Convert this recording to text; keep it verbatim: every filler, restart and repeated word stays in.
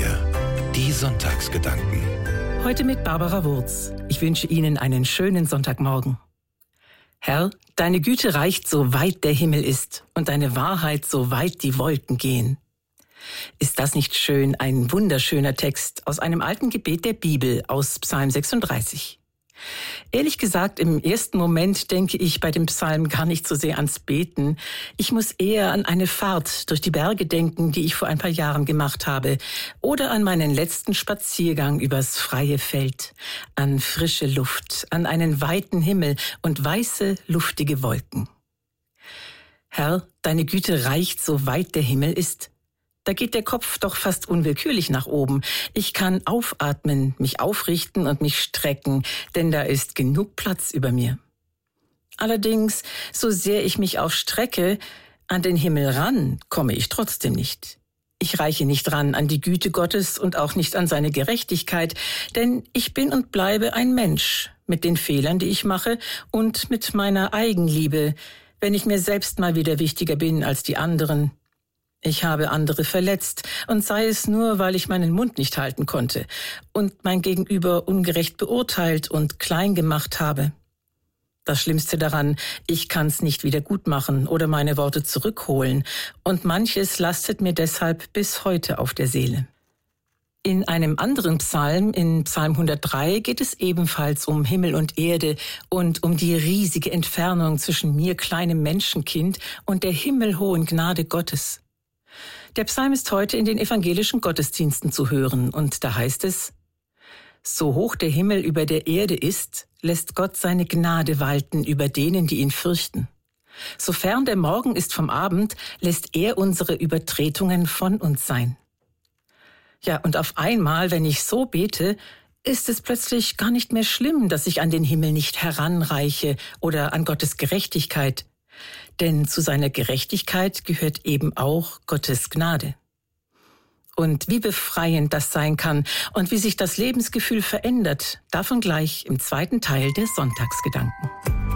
vier. Die Sonntagsgedanken. Heute mit Barbara Wurz. Ich wünsche Ihnen einen schönen Sonntagmorgen. Herr, deine Güte reicht, so weit der Himmel ist, und deine Wahrheit, so weit die Wolken gehen. Ist das nicht schön, ein wunderschöner Text aus einem alten Gebet der Bibel aus Psalm sechsunddreißig. Ehrlich gesagt, im ersten Moment denke ich bei dem Psalm gar nicht so sehr ans Beten. Ich muss eher an eine Fahrt durch die Berge denken, die ich vor ein paar Jahren gemacht habe, oder an meinen letzten Spaziergang übers freie Feld, an frische Luft, an einen weiten Himmel und weiße, luftige Wolken. Herr, deine Güte reicht, so weit der Himmel ist. Da geht der Kopf doch fast unwillkürlich nach oben. Ich kann aufatmen, mich aufrichten und mich strecken, denn da ist genug Platz über mir. Allerdings, so sehr ich mich auch strecke, an den Himmel ran komme ich trotzdem nicht. Ich reiche nicht ran an die Güte Gottes und auch nicht an seine Gerechtigkeit, denn ich bin und bleibe ein Mensch mit den Fehlern, die ich mache und mit meiner Eigenliebe, wenn ich mir selbst mal wieder wichtiger bin als die anderen. Ich habe andere verletzt, und sei es nur, weil ich meinen Mund nicht halten konnte und mein Gegenüber ungerecht beurteilt und klein gemacht habe. Das Schlimmste daran, ich kann's nicht wieder gut machen oder meine Worte zurückholen, und manches lastet mir deshalb bis heute auf der Seele. In einem anderen Psalm, in Psalm hundertdrei, geht es ebenfalls um Himmel und Erde und um die riesige Entfernung zwischen mir, kleinem Menschenkind, und der himmelhohen Gnade Gottes. Der Psalm ist heute in den evangelischen Gottesdiensten zu hören, und da heißt es: So hoch der Himmel über der Erde ist, lässt Gott seine Gnade walten über denen, die ihn fürchten. So fern der Morgen ist vom Abend, lässt er unsere Übertretungen von uns sein. Ja, und auf einmal, wenn ich so bete, ist es plötzlich gar nicht mehr schlimm, dass ich an den Himmel nicht heranreiche oder an Gottes Gerechtigkeit. Denn zu seiner Gerechtigkeit gehört eben auch Gottes Gnade. Und wie befreiend das sein kann und wie sich das Lebensgefühl verändert, davon gleich im zweiten Teil der Sonntagsgedanken.